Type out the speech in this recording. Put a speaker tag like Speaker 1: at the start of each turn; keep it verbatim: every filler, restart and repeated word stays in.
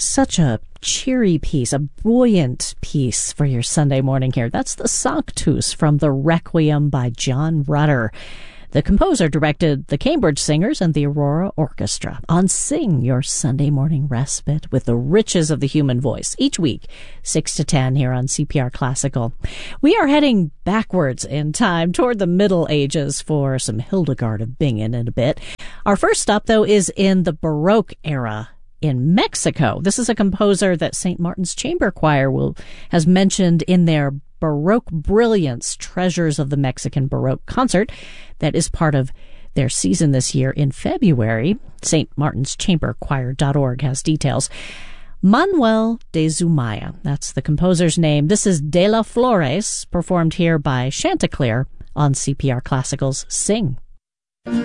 Speaker 1: Such a cheery piece, a buoyant piece for your Sunday morning here. That's the Sanctus from the Requiem by John Rutter. The composer directed the Cambridge Singers and the Aurora Orchestra on Sing Your Sunday Morning Respite with the riches of the human voice. Each week, six to ten here on C P R Classical. We are heading backwards in time toward the Middle Ages for some Hildegard of Bingen in a bit. Our first stop, though, is in the Baroque era in Mexico. This is a composer that Saint Martin's Chamber Choir will has mentioned in their Baroque Brilliance, Treasures of the Mexican Baroque concert that is part of their season this year in February. Saint Martin's Chamber Choir dot org has details. Manuel de Zumaya, that's the composer's name. This is De La Flores, performed here by Chanticleer on C P R Classical's Sing.